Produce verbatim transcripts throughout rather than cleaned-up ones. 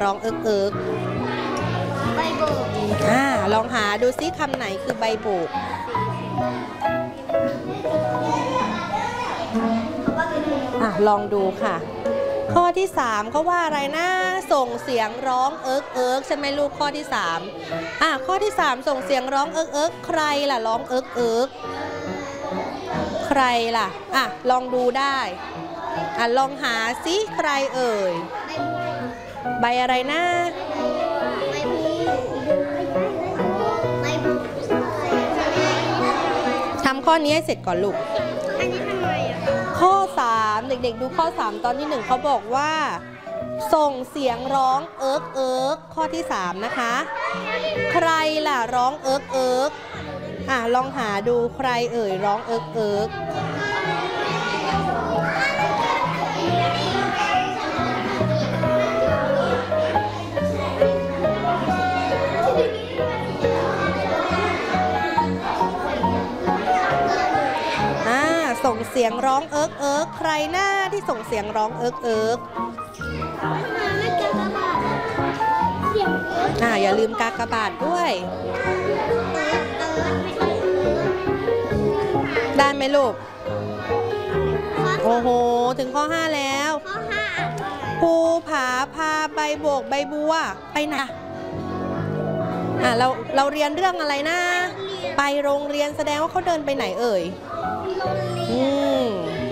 ร้องเอิกเอิกใบโบกอ่าลองหาดูซิคำไหนคือใบโบกอ่ะลองดูค่ะข้อที่สามเขาว่าอะไรนะส่งเสียงร้องเอิกเอิกใช่ไหมลูกข้อที่สามอ่ะข้อที่สามส่งเสียงร้องเอิกเอิกใครล่ะร้องเอิกเอิกใครล่ะอ่ะลองดูได้อ่ะลองหาซิใครเอ่ยใบอะไรนะทำข้อนี้ให้เสร็จก่อนลูกอันนี้ทำไมอ่ะข้อสามเด็กๆดูข้อสามตอนที่หนึ่งเขาบอกว่าส่งเสียงร้องเอิกเอิกข้อที่สามนะคะใครล่ะร้องเอิกเอิกอ่ะลองหาดูใครเอ่ยร้องเอิกเอิกส่งเสียงร้องเอิกเอิกใครหน้าที่ส่งเสียงร้องเอิกเอิกอ่าอย่าลืมกากบาทด้วยได้ไหมลูกโอ้โหถึงข้อห้าแล้วภูผาพาใบโบกใบบัวไปไหนอ่าเราเราเรียนเรื่องอะไรนะไปโรงเรียนแสดงว่าเขาเดินไปไหนเอ่ยอืม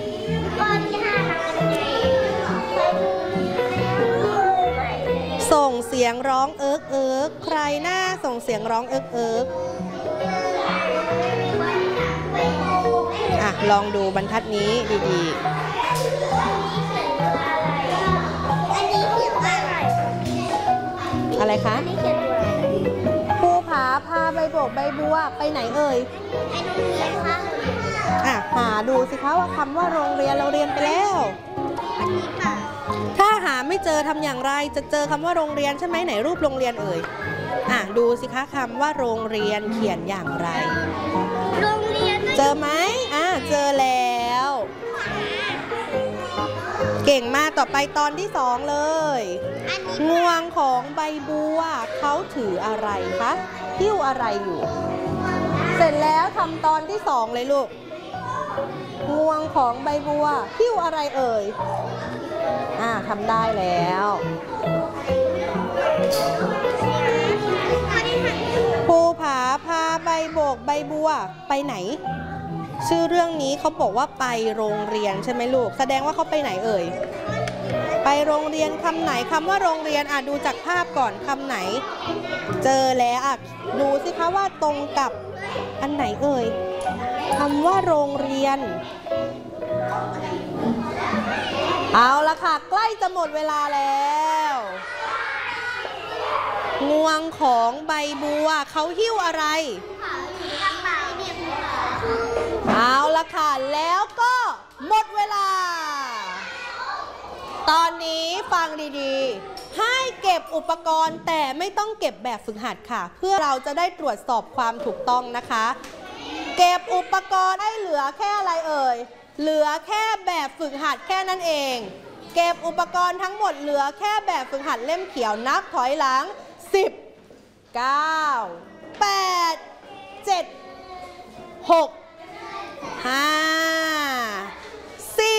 ส่งเสียงร้องเอิกเอิกใครหน้าส่งเสียงร้องเอิกเอิกอ่ะลองดูบรรทัดนี้ดีๆอะไรคะภูผาพาใบโบกใบบัวไปไหนเอ่ยไปโรงเรียนค่ะอ่ะหาดูสิคะว่าคำว่าโรงเรียนเราเรียนไปแล้วถ้าหาไม่เจอทำอย่างไรจะเจอคำว่าโรงเรียนใช่ไหมไหนรูปโรงเรียนเอ่ยอ่ะดูสิคะคำว่าโรงเรียนเขียนอย่างไรโรงเรียนเจอไหมอ่ะเจอแล้วเก่งมากต่อไปตอนที่สองเลยงวงของใบบัวเขาถืออะไรคะหิ้วอะไรอยู่เสร็จแล้วทำตอนที่สองเลยลูกงวงของใบบัวหิ้วอะไรเอ่ยอ่าทำได้แล้วภูผาพาใบโบกใบบัวไปไหนชื่อเรื่องนี้เขาบอกว่าไปโรงเรียนใช่ไหมลูกแสดงว่าเขาไปไหนเอ่ยไปโรงเรียนคำไหนคำว่าโรงเรียนอ่ะดูจากภาพก่อนคำไหนเจอแล้วอ่ะดูสิคะว่าตรงกับอันไหนเอ่ยคำว่าโรงเรียนเอาละค่ะใกล้จะหมดเวลาแล้วงวงของใบบัวเขาหิ้วอะไรเอาละค่ะแล้วก็หมดเวลาตอนนี้ฟังดีๆให้เก็บอุปกรณ์แต่ไม่ต้องเก็บแบบฝึกหัดค่ะเพื่อเราจะได้ตรวจสอบความถูกต้องนะคะเก็บอุปกรณ์ให้เหลือแค่อะไรเอ่ยเหลือแค่แบบฝึกหัดแค่นั้นเองเก็บอุปกรณ์ทั้งหมดเหลือแค่แบบฝึกหัดเล่มเขียวนับถอยหลังสิบ เก้า แปด เจ็ด หก ห้า สี่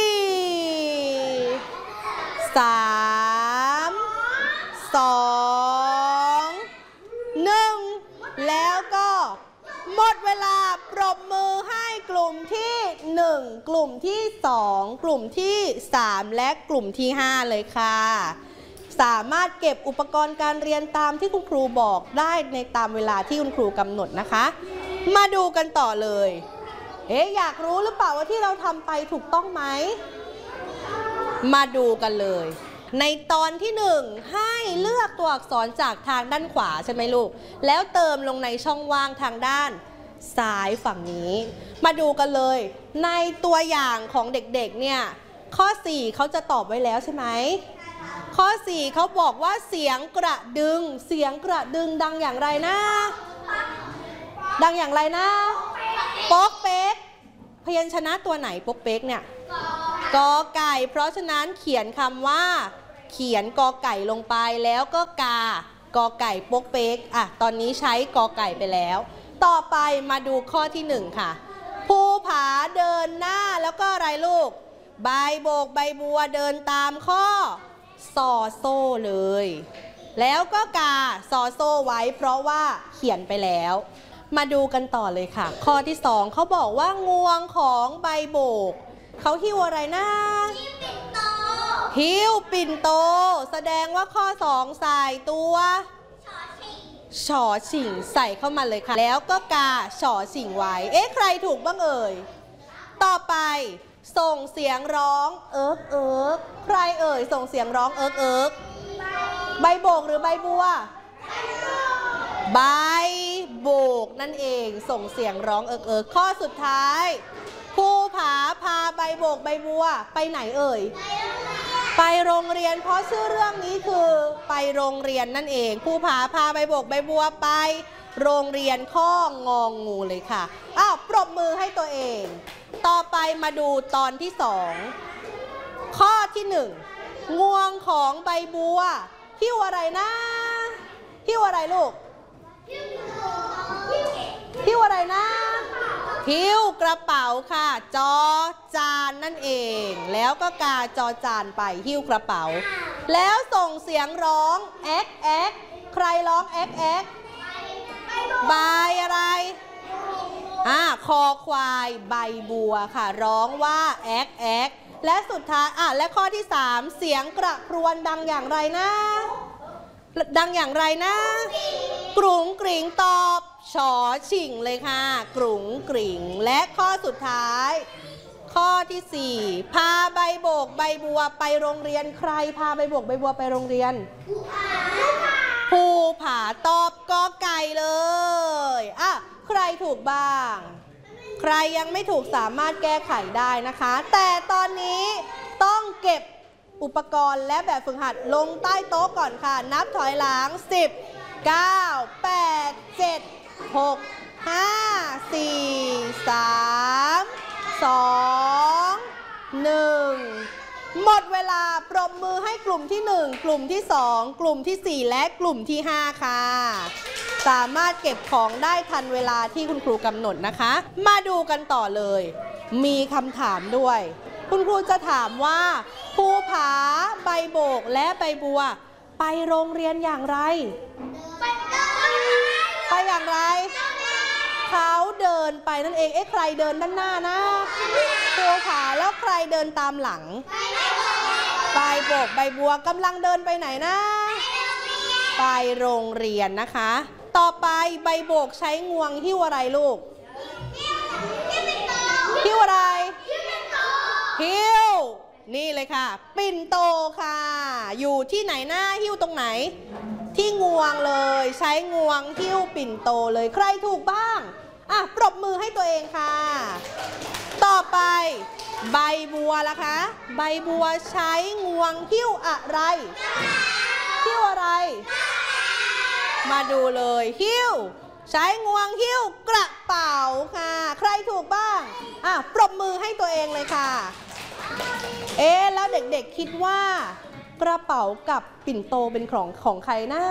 สาม สอง หนึ่งแล้วก็หมดเวลาปรบมือให้กลุ่มที่หนึ่งกลุ่มที่สองกลุ่มที่สามและกลุ่มที่ห้าเลยค่ะสามารถเก็บอุปกรณ์การเรียนตามที่คุณครูบอกได้ในตามเวลาที่คุณครูกำหนดนะคะมาดูกันต่อเลยเอ๊ะอยากรู้หรือเปล่าว่าที่เราทำไปถูกต้องไหมมาดูกันเลยในตอนที่หนึ่งให้เลือกตัวอักษรจากทางด้านขวาใช่ไหมลูกแล้วเติมลงในช่องว่างทางด้านซ้ายฝั่งนี้มาดูกันเลยในตัวอย่างของเด็กๆเนี่ยข้อสี่เขาจะตอบไว้แล้วใช่ไหมข้อสี่เขาบอกว่าเสียงกระดึงเสียงกระดึงดังอย่างไรนะดังอย่างไรนะป๊อกเป๊กพยัญชนะตัวไหนป๊อกเป๊กเนี่ยกอไก่เพราะฉะนั้นเขียนคำว่าเขียนกอไก่ลงไปแล้วก็กากอไก่ปกเป๊กอ่ะตอนนี้ใช้กอไก่ไปแล้วต่อไปมาดูข้อที่หนึ่งค่ะภูผาเดินหน้าแล้วก็อะไรลูกใบโบกใบบัวเดินตามข้อซอโซ่เลยแล้วก็กาซอโซ่ไว้เพราะว่าเขียนไปแล้วมาดูกันต่อเลยค่ะข้อที่สองเขาบอกว่างวงของใบโบกเขาหิ้วอะไรนะหิ้วปิ่นโตแสดงว่าข้อสองใส่ตัวฉอฉิงใส่เข้ามาเลยค่ะแล้วก็กาฉอฉิงไว้เอ๊ะใครถูกบ้างเอ่ยต่อไปส่งเสียงร้องเอิ๊กเอิ๊กใครเอ่ยส่งเสียงร้องเอิ๊กเอิ๊กใบโบกหรือใบบัวใบโบกนั่นเองส่งเสียงร้องเอิ๊กเอิ๊กข้อสุดท้ายภูผาพาใบโบกใบบัวไปไหนเอ่ยไปโรงเรียนเพราะชื่อเรื่องนี้คือไปโรงเรียนนั่นเองภูผาพาใบโบกใบบัวไปโรงเรียนข้ององูเลยค่ะอ้าวปรบมือให้ตัวเองต่อไปมาดูตอนที่สองข้อที่หนึ่งงวงของใบบัวหิ้วอะไรนะหิ้วอะไรลูกหิ้วอะไรนะหิ้วกระเป๋าค่ะจอจานนั่นเองแล้วก็กาจอจานไปหิ้วกระเป๋าแล้วส่งเสียงร้องแอ๊กแอ๊กใครร้องแอ๊กแอ๊กใบอะไรอ่าคอควายใบบัวค่ะร้องว่าแอ๊กแอ๊กและสุดท้ายอ่ะและข้อที่สามเสียงกระพรวนดังอย่างไรนะดังอย่างไรนะกรุ๋งกริ่งตอบฉอฉิงเลยค่ะกรุ๋งกริ่งและข้อสุดท้ายข้อที่สี่พาใบโบกใบบัวไปโรงเรียนใครพาใบโบกใบบัวไปโรงเรียนภูผาตอบกอไก่เลยอ่ะใครถูกบ้างใครยังไม่ถูกสามารถแก้ไขได้นะคะแต่ตอนนี้ต้องเก็บอุปกรณ์และแบบฝึกหัดลงใต้โต๊ะก่อนค่ะนับถอยหลังสิบ เก้า แปด เจ็ด หก ห้า สี่ สาม สอง หนึ่งหมดเวลาปรบมือให้กลุ่มที่หนึ่งกลุ่มที่สองกลุ่มที่สี่และกลุ่มที่ห้าค่ะสามารถเก็บของได้ทันเวลาที่คุณครูกำหนดนะคะมาดูกันต่อเลยมีคำถามด้วยคุณครูจะถามว่าภูผาใบโบกและใบบัวไปโรงเรียนอย่างไรไปอย่างไรเขาเดินไปนั่นเองเอ๊ะใครเดินด้านหน้านะภูผาแล้วใครเดินตามหลังใบโบกใบบัวกำลังเดินไปไหนนะไปโรงเรียนนะคะต่อไปใบโบกใช้งวงหิ้วอะไรลูกหิ้วอะไรหิ้วนี่เลยค่ะปิ่นโตค่ะอยู่ที่ไหนหน้าหิ้วตรงไหนที่งวงเลยใช้งวงหิ้วปิ่นโตเลยใครถูกบ้างอ่ะปรบมือให้ตัวเองค่ะต่อไปใบบัวล่ะคะใบบัวใช้งวงหิ้วอะไรหิ้วอะไรมาดูเลยหิ้วใช้งวงหิ้วกระเป๋าค่ะใครถูกบ้างอ่ะปรบมือให้ตัวเองเลยค่ะเอ๊ะแล้วเด็กๆคิดว่ากระเป๋ากับปิ่นโตเป็นของของใครนะ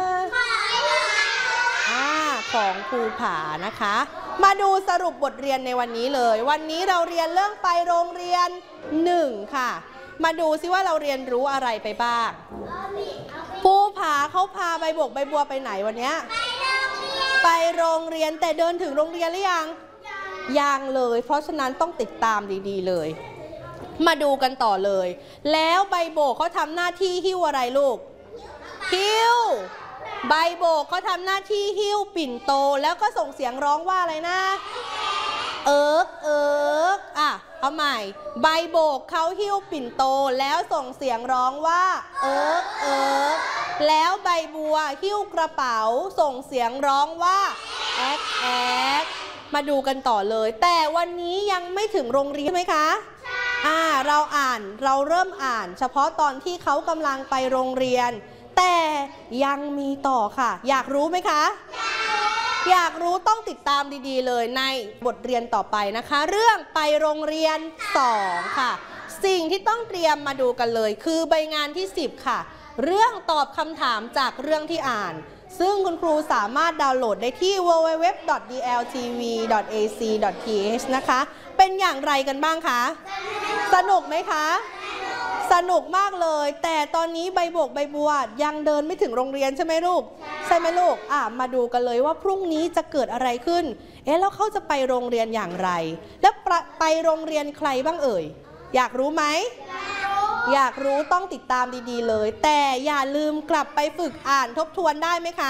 อ่าของภูผานะคะมาดูสรุปบทเรียนในวันนี้เลยวันนี้เราเรียนเรื่องไปโรงเรียนหนึ่งค่ะมาดูซิว่าเราเรียนรู้อะไรไปบ้างภูผาเขาพาใบโบกใบบัวไปไหนวันนี้ไปโรงเรียนแต่เดินถึงโรงเรียนหรือยังยังเลยเพราะฉะนั้นต้องติดตามดีๆเลยมาดูกันต่อเลยแล้วใบโบกเขาทำหน้าที่หิ้วอะไรลูกหิ้วใบโบกเขาทำหน้าที่หิ้วปิ่นโตแล้วก็ส่งเสียงร้องว่าอะไรนะเอิ๊กเอิ๊กอ่ะเอาใหม่ใบโบกเขาหิ้วปิ่นโตแล้วส่งเสียงร้องว่าเอิ๊กเอิ๊กแล้วใบบัวหิ้วกระเป๋าส่งเสียงร้องว่าแอ๊กแอ๊กมาดูกันต่อเลยแต่วันนี้ยังไม่ถึงโรงเรียนใช่ไหมคะอ่าเราอ่านเราเริ่มอ่านเฉพาะตอนที่เขากำลังไปโรงเรียนแต่ยังมีต่อค่ะอยากรู้ไหมคะอยากรู้ต้องติดตามดีๆเลยในบทเรียนต่อไปนะคะเรื่องไปโรงเรียนสองค่ะสิ่งที่ต้องเตรียมมาดูกันเลยคือใบงานที่สิบค่ะเรื่องตอบคำถามจากเรื่องที่อ่านซึ่งคุณครูสามารถดาวน์โหลดได้ที่ ดับเบิลยู ดับเบิลยู ดับเบิลยู ดอท ดี แอล ที วี ดอท เอ ซี ดอท ที เอช นะคะ เป็นอย่างไรกันบ้างคะ สนุกไหมคะ สนุกมากเลย แต่ตอนนี้ใบโบกใบบัวยังเดินไม่ถึงโรงเรียนใช่ไหมลูก ใช่ไหมลูก อ่ะมาดูกันเลยว่าพรุ่งนี้จะเกิดอะไรขึ้น เอ๊ะแล้วเขาจะไปโรงเรียนอย่างไร แล้วไปโรงเรียนใครบ้างเอ่ย อยากรู้ไหม อยากรู้ต้องติดตามดีๆเลย แต่อย่าลืมกลับไปฝึกอ่านทบทวนได้ไหมคะ